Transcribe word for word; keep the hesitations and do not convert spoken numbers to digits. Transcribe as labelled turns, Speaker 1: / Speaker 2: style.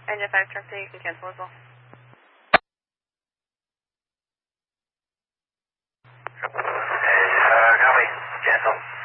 Speaker 1: Engine five, truck three, you can cancel as well.
Speaker 2: Hey, uh, copy. Cancel.